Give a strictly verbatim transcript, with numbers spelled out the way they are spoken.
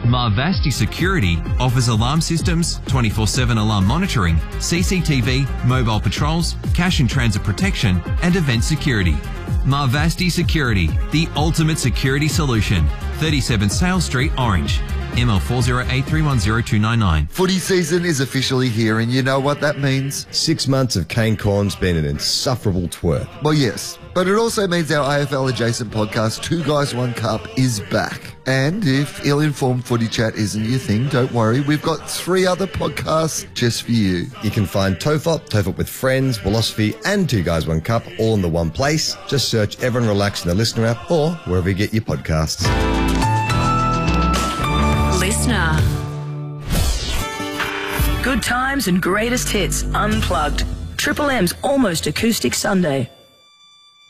Marvasti Security offers alarm systems, twenty-four seven alarm monitoring, C C T V, mobile patrols, cash and transit protection, and event security. Marvasti Security, the ultimate security solution. thirty-seven Sale Street, Orange. M L four zero eight three one zero two nine nine. Footy season is officially here, and you know what that means? Six months of Kane Corn's been an insufferable twerp. Well, yes, but it also means our A F L-adjacent podcast, Two Guys, One Cup, is back. And if ill-informed footy chat isn't your thing, don't worry, we've got three other podcasts just for you. You can find Tofop, Tofop with Friends, Philosophy, and Two Guys, One Cup all in the one place. Just search Everyone Relax in the Listener app or wherever you get your podcasts. Listener. Good times and greatest hits unplugged. Triple M's Almost Acoustic Sunday.